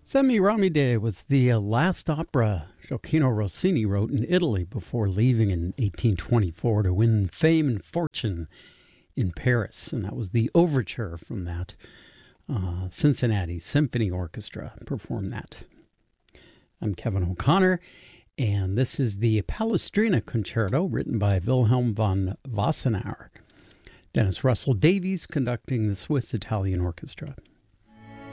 Semiramide was the last opera Gioacchino Rossini wrote in Italy before leaving in 1824 to win fame and fortune in Paris. And that was the overture from that. Cincinnati Symphony Orchestra performed that. I'm Kevin O'Connor, and this is the Palestrina Concerto written by Wilhelm von Wassenaar. Dennis Russell Davies conducting the Swiss Italian Orchestra.